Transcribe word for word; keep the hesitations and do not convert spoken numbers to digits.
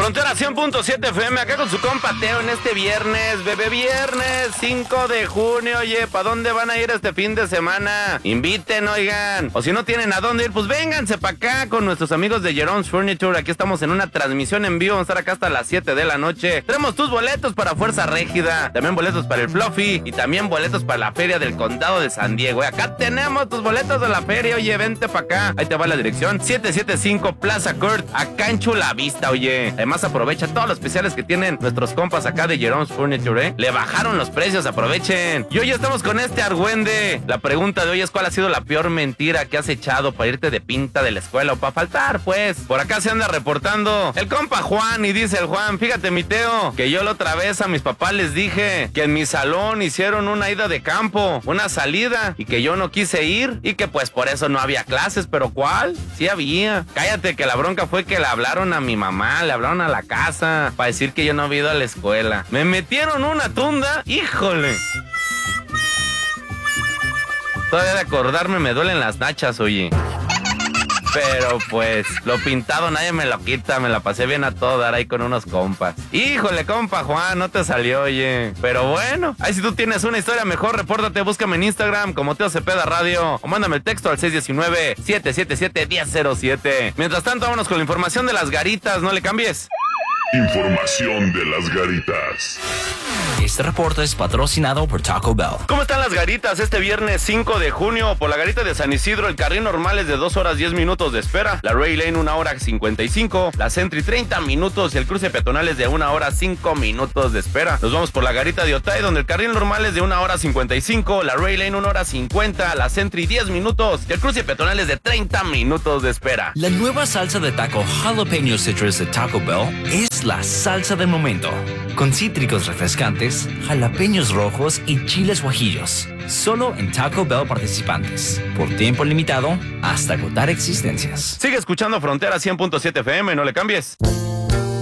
Frontera cien punto siete F M, acá con su compa Teo en este viernes, bebé viernes, cinco de junio. Oye, ¿para dónde van a ir este fin de semana? Inviten, oigan. O si no tienen a dónde ir, pues vénganse para acá con nuestros amigos de Jerome's Furniture. Aquí estamos en una transmisión en vivo, vamos a estar acá hasta las siete de la noche. Tenemos tus boletos para Fuerza Régida, también boletos para el Fluffy y también boletos para la Feria del Condado de San Diego. Y acá tenemos tus boletos de la feria, oye, vente para acá. Ahí te va la dirección, setecientos setenta y cinco Plaza Court, acá en Chula Vista, oye. Además aprovecha todos los especiales que tienen nuestros compas acá de Jerome's Furniture, ¿eh? Le bajaron los precios, aprovechen. Y hoy estamos con este argüende. La pregunta de hoy es: ¿cuál ha sido la peor mentira que has echado para irte de pinta de la escuela o para faltar, pues? Por acá se anda reportando el compa Juan y dice el Juan: fíjate, mi Teo, que yo la otra vez a mis papás les dije que en mi salón hicieron una ida de campo, una salida, y que yo no quise ir y que pues por eso no había clases. ¿Pero cuál? Sí había. Cállate, que la bronca fue que le hablaron a mi mamá, le hablaron a la casa para decir que yo no había ido a la escuela. Me metieron una tunda, híjole. Todavía de acordarme me duelen las nachas, oye. Pero pues, lo pintado nadie me lo quita, me la pasé bien a todo dar ahí con unos compas. Híjole, compa Juan, no te salió, oye. Pero bueno, ahí si tú tienes una historia mejor, repórtate, búscame en Instagram como Teo Cepeda Radio o mándame el texto al seis uno nueve, siete siete siete, uno cero cero siete. Mientras tanto, vámonos con la información de las garitas, no le cambies. Información de las garitas. Este reporte es patrocinado por Taco Bell. ¿Cómo están las garitas este viernes cinco de junio? Por la garita de San Isidro, el carril normal es de dos horas diez minutos de espera, la Ray Lane una hora cincuenta y cinco, la Sentry treinta minutos y el cruce peatonal es de una hora cinco minutos de espera. Nos vamos por la garita de Otay, donde el carril normal es de una hora cincuenta y cinco, la Ray Lane una hora cincuenta, la Sentry diez minutos y el cruce peatonal es de treinta minutos de espera. La nueva salsa de taco Jalapeno Citrus de Taco Bell es la salsa del momento, con cítricos refrescantes, jalapeños rojos y chiles guajillos. Solo en Taco Bell participantes. Por tiempo limitado hasta agotar existencias. Sigue escuchando Frontera cien punto siete F M, no le cambies.